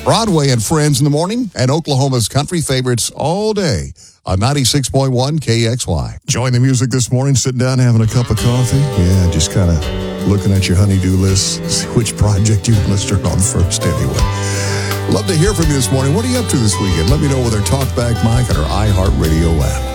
Broadway and Friends in the morning, and Oklahoma's country favorites all day on 96.1 KXY. Enjoying the music this morning, sitting down having a cup of coffee. Yeah, just kind of looking at your honey-do list, see which project you want to start on first anyway. Love to hear from you this morning. What are you up to this weekend? Let me know with our Talkback Mike and our iHeartRadio app.